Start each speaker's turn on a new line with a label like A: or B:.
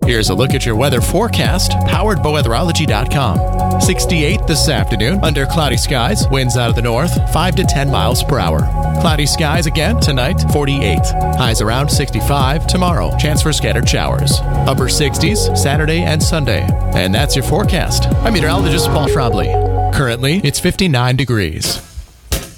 A: Here's a look at your weather forecast, powered by weatherology.com. 68 this afternoon, under cloudy skies, winds out of the north, 5 to 10 miles per hour. Cloudy skies again tonight, 48. Highs around 65 tomorrow, chance for scattered showers. Upper 60s Saturday and Sunday. And that's your forecast. I'm meteorologist Paul Schrabley. Currently, it's 59 degrees.